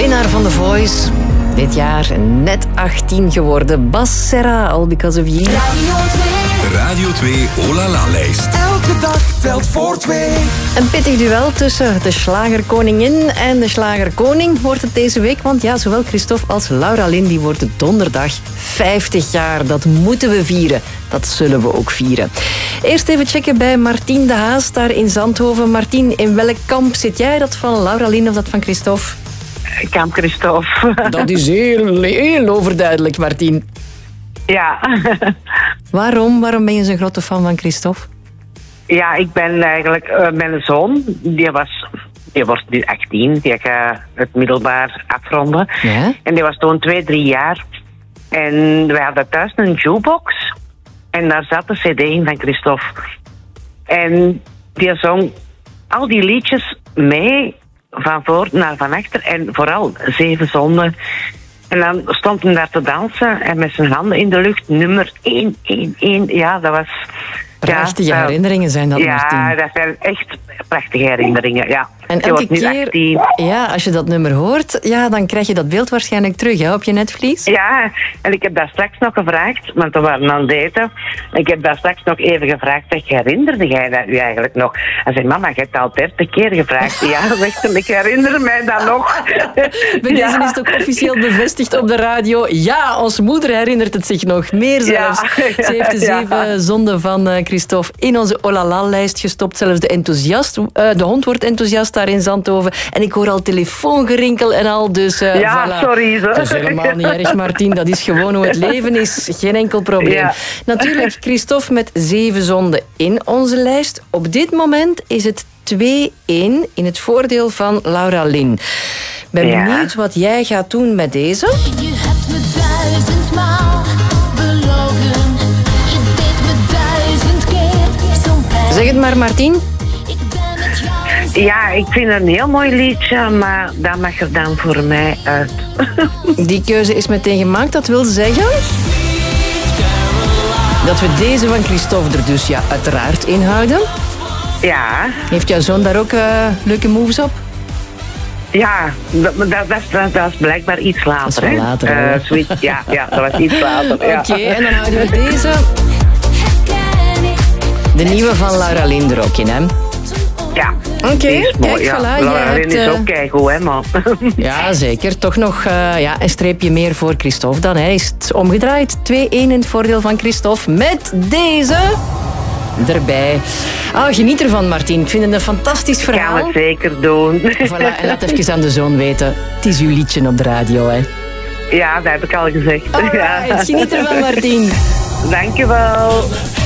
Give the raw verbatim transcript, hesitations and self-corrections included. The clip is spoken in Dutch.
Winnaar van The Voice. Dit jaar net achttien geworden. Bas Serra, All Because of You. Radio twee Olala-lijst. Elke dag telt voor twee. Een pittig duel tussen de slagerkoningin en de slagerkoning wordt het deze week. Want ja, zowel Christophe als Laura Lynn die worden donderdag vijftig jaar. Dat moeten we vieren. Dat zullen we ook vieren. Eerst even checken bij Martien de Haas daar in Zandhoven. Martien, in welk kamp zit jij? Dat van Laura Lynn of dat van Christophe? Kamp Christophe. Dat is heel, heel overduidelijk, Martien. Ja. Waarom? Waarom ben je zo'n grote fan van Christophe? Ja, ik ben eigenlijk... Uh, mijn zoon, die was... Die wordt nu achttien, die gaat het middelbaar afronden. Ja? En die was toen twee, drie jaar. En wij hadden thuis een jukebox. En daar zat de cd in van Christophe. En die zong al die liedjes mee... van voor naar van achter en vooral Zeven Zonden. En dan stond hij daar te dansen en met zijn handen in de lucht, nummer één, één, één. Ja, dat was... Prachtige ja, herinneringen zijn dat, ja, Martien. Ja, dat zijn echt prachtige herinneringen, ja. En je elke wordt nu keer, achttien. ja, als je dat nummer hoort, ja, dan krijg je dat beeld waarschijnlijk terug hè, op je netvlies. Ja, en ik heb daar straks nog gevraagd, want we waren aan het eten. Ik heb daar straks nog even gevraagd, zeg, herinnerde jij dat u eigenlijk nog? Hij zei, mama, je hebt het al dertig keer gevraagd. Ja, zegt hij, ik herinner mij dat nog. Bij deze Ja. is het ook officieel bevestigd op de radio. Ja, onze moeder herinnert het zich nog meer zelfs. Ja. Ze heeft de Ja. zeven zonden van uh, Christophe in onze Olala-lijst gestopt. Zelfs de, enthousiast, uh, de hond wordt enthousiast daar in Zandhoven. En ik hoor al telefoongerinkel en al, dus uh, Ja, voilà. sorry. Zo. Dat is helemaal niet erg, Martien. Dat is gewoon hoe het leven is. Geen enkel probleem. Ja. Natuurlijk, Christophe met zeven zonden in onze lijst. Op dit moment is het twee-één in het voordeel van Laura Lynn. Ben Ja. benieuwd wat jij gaat doen met deze. Je hebt me duizendmaal belogen. Je deed me duizend keer zo'n pijn. Zeg het maar, Martien. Ik ben met jou. Ja, ik vind het een heel mooi liedje, maar dat mag er dan voor mij uit. Die keuze is meteen gemaakt. Dat wil zeggen dat we deze van Christophe er dus ja, uiteraard inhouden. Ja, Heeft jouw zoon daar ook uh, leuke moves op? ja, dat, dat, dat, dat, dat is blijkbaar iets later. Dat is wel hè? later, Eh, hè? zoiets- ja, ja, dat was iets later. Ja. Oké, en dan houden we deze. De nieuwe van Laura Lynn er ook in, hè? Ja, Oké, die is mooi. kijk, Ja. voilà. Laura jij Lynn hebt, is uh, ook keigoed, hè, man. Ja, zeker. Toch nog uh, ja, een streepje meer voor Christophe dan. Hij is het omgedraaid. twee-één in het voordeel van Christophe. Met deze erbij. Ah, geniet ervan, Martien. Ik vind het een fantastisch Gaan verhaal. we zeker doen. Voilà, en laat even aan de zoon weten. Het is uw liedje op de radio, hè. Ja, dat heb ik al gezegd. Alright, Ja. geniet ervan, Martien. Dank je wel.